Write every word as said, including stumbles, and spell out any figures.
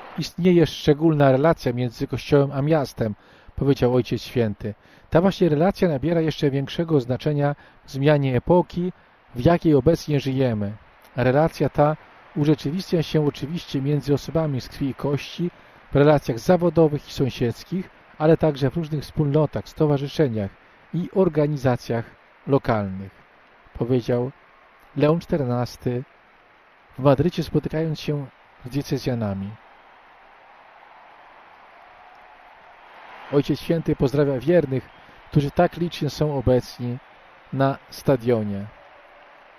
istnieje szczególna relacja między Kościołem a miastem, powiedział Ojciec Święty. Ta właśnie relacja nabiera jeszcze większego znaczenia w zmianie epoki, w jakiej obecnie żyjemy. Relacja ta urzeczywistnia się oczywiście między osobami z krwi i kości, w relacjach zawodowych i sąsiedzkich, ale także w różnych wspólnotach, stowarzyszeniach i organizacjach lokalnych, powiedział Leon czternasty w Madrycie, spotykając się z diecezjanami. Ojciec Święty pozdrawia wiernych, którzy tak licznie są obecni na stadionie.